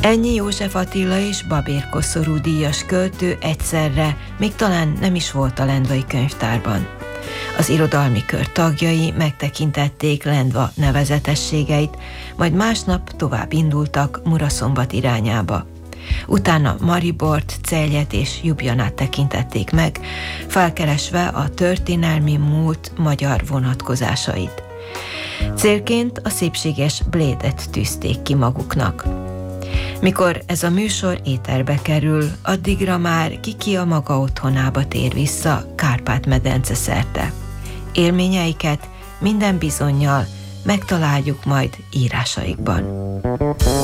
Ennyi József Attila és Babér Koszorú díjas költő egyszerre még talán nem is volt a Lendvai könyvtárban. Az irodalmi kör tagjai megtekintették Lendva nevezetességeit, majd másnap tovább indultak Muraszombat irányába. Utána Maribort, Celjet és Ljubljanát tekintették meg, felkeresve a történelmi múlt magyar vonatkozásait. Célként a szépséges Blédet tűzték ki maguknak. Mikor ez a műsor éterbe kerül, addigra már ki a maga otthonába tér vissza Kárpát-medence szerte. Élményeiket minden bizonnyal megtaláljuk majd írásaikban.